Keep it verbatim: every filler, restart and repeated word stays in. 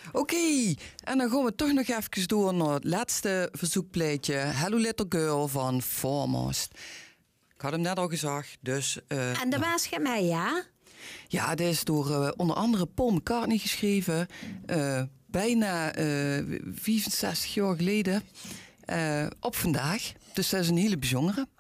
Oké, okay. En dan gaan we toch nog even door naar het laatste verzoekpleitje. Hello Little Girl van Foremost. Ik had hem net al gezegd, dus... Uh, en dat nou. was je mij, ja? Ja, dit is door uh, onder andere Paul McCartney geschreven. Uh, bijna uh, vierenzestig jaar geleden. Uh, op vandaag. Dus dat is een hele bijzondere.